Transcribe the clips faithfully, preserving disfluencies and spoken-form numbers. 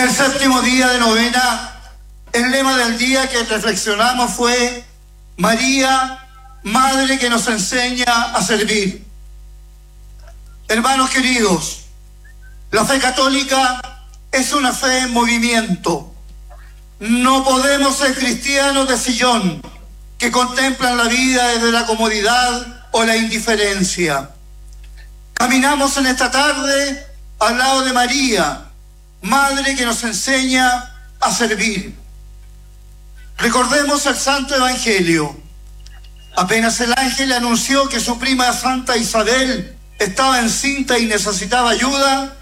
el séptimo día de novena, el lema del día que reflexionamos fue María, Madre que nos enseña a servir. Hermanos queridos, la fe católica es una fe en movimiento. No podemos ser cristianos de sillón que contemplan la vida desde la comodidad o la indiferencia. Caminamos en esta tarde al lado de María, Madre que nos enseña a servir. Recordemos el Santo Evangelio. Apenas el ángel le anunció que su prima Santa Isabel estaba encinta y necesitaba ayuda,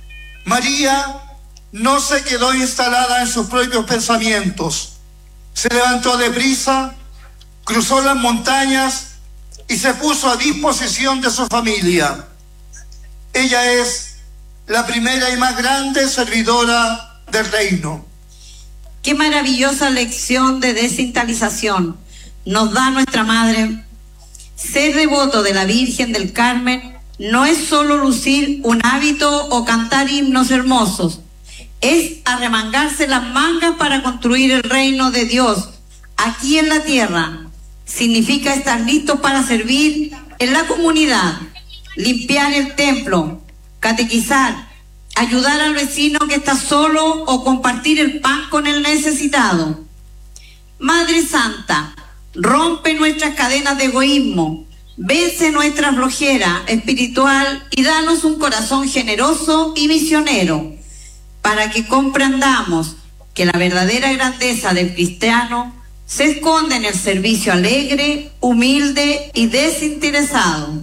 María no se quedó instalada en sus propios pensamientos. Se levantó deprisa, cruzó las montañas y se puso a disposición de su familia. Ella es la primera y más grande servidora del reino. Qué maravillosa lección de descentralización nos da nuestra Madre. Ser devoto de la Virgen del Carmen no es solo lucir un hábito o cantar himnos hermosos, es arremangarse las mangas para construir el reino de Dios aquí en la tierra. Significa estar listos para servir en la comunidad, limpiar el templo, catequizar, ayudar al vecino que está solo o compartir el pan con el necesitado. Madre Santa, rompe nuestras cadenas de egoísmo, vence nuestra flojera espiritual y danos un corazón generoso y misionero, para que comprendamos que la verdadera grandeza del cristiano se esconde en el servicio alegre, humilde y desinteresado.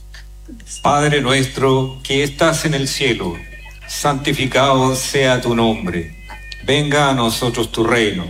Padre nuestro que estás en el cielo, santificado sea tu nombre. Venga a nosotros tu reino.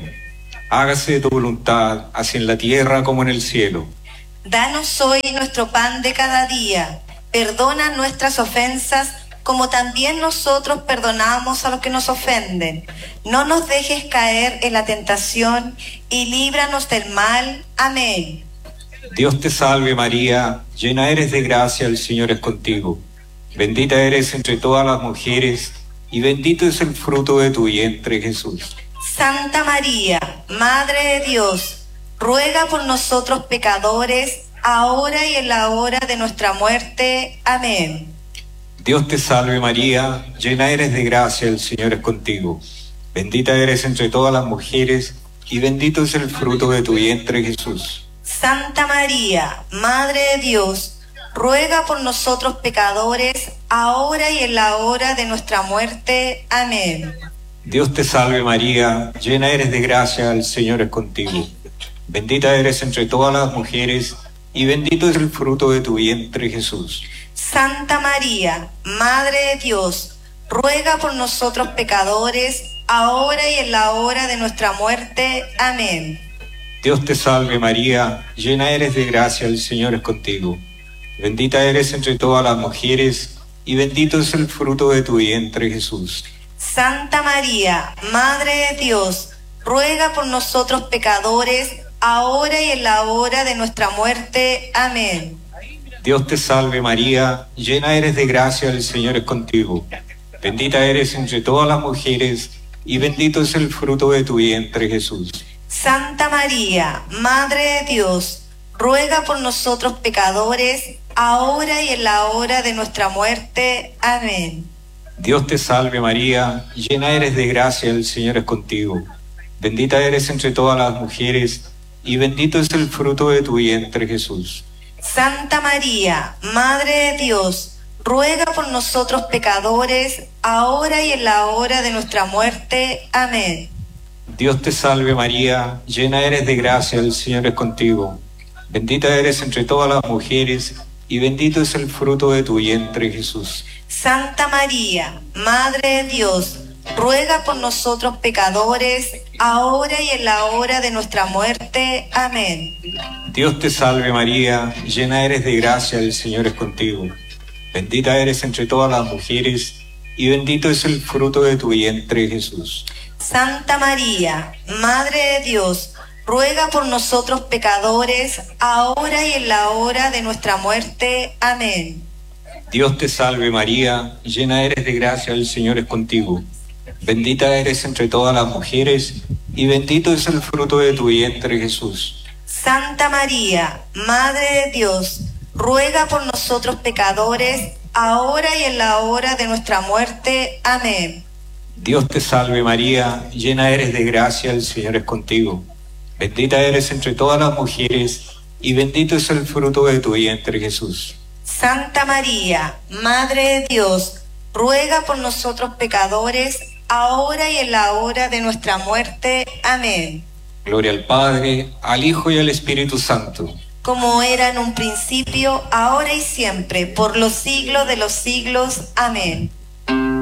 Hágase tu voluntad, así en la tierra como en el cielo. Danos hoy nuestro pan de cada día. Perdona nuestras ofensas, como también nosotros perdonamos a los que nos ofenden. No nos dejes caer en la tentación y líbranos del mal. Amén. Dios te salve María, llena eres de gracia, el Señor es contigo. Bendita eres entre todas las mujeres, y bendito es el fruto de tu vientre, Jesús. Santa María, Madre de Dios, ruega por nosotros pecadores, ahora y en la hora de nuestra muerte. Amén. Dios te salve María, llena eres de gracia, el Señor es contigo. Bendita eres entre todas las mujeres, y bendito es el fruto de tu vientre, Jesús. Santa María, Madre de Dios, ruega por nosotros pecadores, ahora y en la hora de nuestra muerte. Amén. Dios te salve María, llena eres de gracia, el Señor es contigo. Bendita eres entre todas las mujeres, y bendito es el fruto de tu vientre, Jesús. Santa María, Madre de Dios, ruega por nosotros pecadores, ahora y en la hora de nuestra muerte. Amén. Dios te salve María, llena eres de gracia, el Señor es contigo. Bendita eres entre todas las mujeres, y bendito es el fruto de tu vientre, Jesús. Santa María, Madre de Dios, ruega por nosotros pecadores, ahora y en la hora de nuestra muerte. Amén. Dios te salve María, llena eres de gracia, el Señor es contigo. Bendita eres entre todas las mujeres, y bendito es el fruto de tu vientre, Jesús. Santa María, Madre de Dios, ruega por nosotros pecadores, ahora y en la hora de nuestra muerte. Amén. Dios te salve María, llena eres de gracia, el Señor es contigo. Bendita eres entre todas las mujeres, y bendito es el fruto de tu vientre, Jesús. Santa María, Madre de Dios, ruega por nosotros pecadores, ahora y en la hora de nuestra muerte. Amén. Dios te salve María, llena eres de gracia, el Señor es contigo. Bendita eres entre todas las mujeres, y bendito es el fruto de tu vientre, Jesús. Santa María, Madre de Dios, ruega por nosotros pecadores, ahora y en la hora de nuestra muerte. Amén. Dios te salve María, llena eres de gracia, el Señor es contigo. Bendita eres entre todas las mujeres, y bendito es el fruto de tu vientre, Jesús. Santa María, Madre de Dios, ruega por nosotros pecadores, ahora y en la hora de nuestra muerte. Amén. Dios te salve María, llena eres de gracia, el Señor es contigo. Bendita eres entre todas las mujeres, y bendito es el fruto de tu vientre, Jesús. Santa María, Madre de Dios, ruega por nosotros pecadores, ahora y en la hora de nuestra muerte. Amén. Dios te salve María, llena eres de gracia, el Señor es contigo. Bendita eres entre todas las mujeres, y bendito es el fruto de tu vientre, Jesús. Santa María, Madre de Dios, ruega por nosotros pecadores, ahora y en la hora de nuestra muerte. Amén. Gloria al Padre, al Hijo y al Espíritu Santo. Como era en un principio, ahora y siempre, por los siglos de los siglos. Amén.